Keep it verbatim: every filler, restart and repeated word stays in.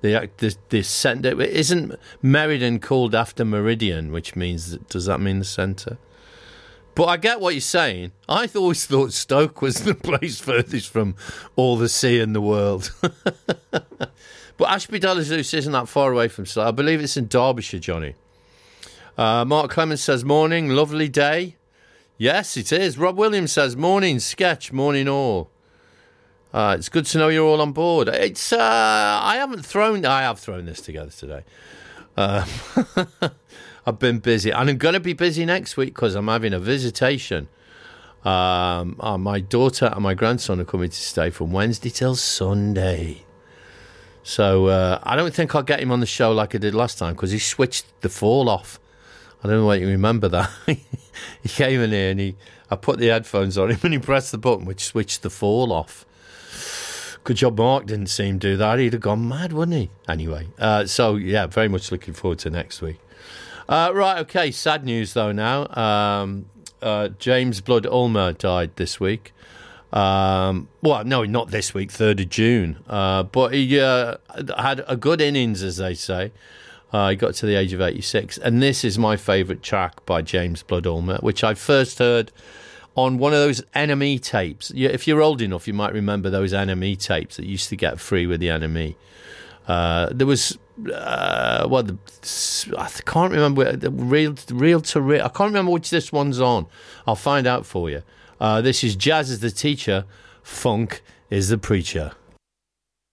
The the, the centre isn't Meriden called after Meridian, which means does that mean the centre? But I get what you're saying. I always thought Stoke was the place furthest from all the sea in the world. But Ashby-de-la-Zouch isn't that far away from Slough. I believe it's in Derbyshire, Johnny. Uh, Mark Clemens says, morning, lovely day. Yes, it is. Rob Williams says, morning, sketch, morning all. Uh, it's good to know you're all on board. It's uh, I haven't thrown... I have thrown this together today. Uh, I've been busy. And I'm going to be busy next week because I'm having a visitation. Um, uh, my daughter and my grandson are coming to stay from Wednesday till Sunday. So uh, I don't think I'll get him on the show like I did last time because he switched the fall off. I don't know whether you remember that. He came in here and he, I put the headphones on him and he pressed the button which switched the fall off. Good job Mark didn't see him do that. He'd have gone mad, wouldn't he? Anyway, uh, so yeah, very much looking forward to next week. Uh, right, okay, sad news though now. Um, uh, James Blood Ulmer died this week. Um, well, no, not this week, third of June. Uh, but he uh, had a good innings, as they say. Uh, he got to the age of eighty-six. And this is my favourite track by James Blood Ulmer, which I first heard on one of those N M E tapes. If you're old enough, you might remember those N M E tapes that you used to get free with the N M E. Uh, there was, uh, well, the, I can't remember, the real, real to real. I can't remember which this one's on. I'll find out for you. Uh, this is Jazz is the teacher, funk is the preacher.